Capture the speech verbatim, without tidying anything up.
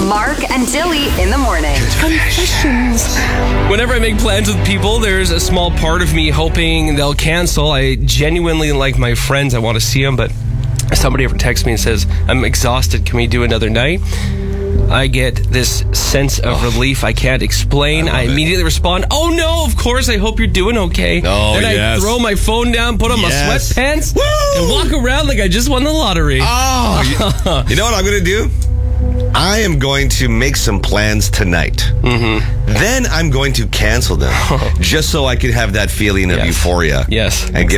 Mark and Dilly in the morning. Confessions. Whenever I make plans with people, there's a small part of me hoping they'll cancel. I genuinely like my friends. I want to see them, but somebody ever texts me and says, I'm exhausted. Can we do another night? I get this sense of oh. relief I can't explain. I, I immediately it. respond, oh no, of course, I hope you're doing okay. Oh, then yes. I throw my phone down, put on yes. my sweatpants, Woo! and walk around like I just won the lottery. Oh, you, you know what I'm going to do? I am going to make some plans tonight. Mm-hmm. Then I'm going to cancel them just so I can have that feeling of yes. euphoria. Yes. And get